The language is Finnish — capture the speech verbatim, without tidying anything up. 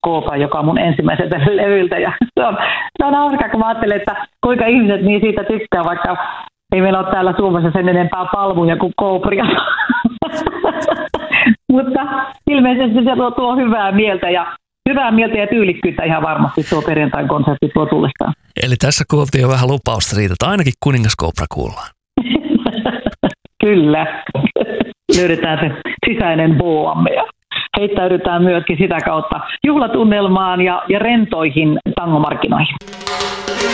Cobra, joka on mun ensimmäiseltä levyltä. Ja se on, se on hauska, kun mä ajattelen, että kuinka ihmiset niin siitä tykkää, vaikka ei meillä ole täällä Suomessa sen enempää palmuja kuin Cobria. Mutta ilmeisesti se tuo, tuo hyvää mieltä ja hyvää mieltä ja tyylikkyyttä ihan varmasti tuo perjantain konsertti tuo tullestaan. Eli tässä kuultiin jo vähän lupausta siitä, että ainakin Kuningas Cobra kuullaan. Kyllä. Löydetään se sisäinen boamme ja heittäydytään myöskin sitä kautta juhlatunnelmaan ja, ja rentoihin tangomarkkinoihin.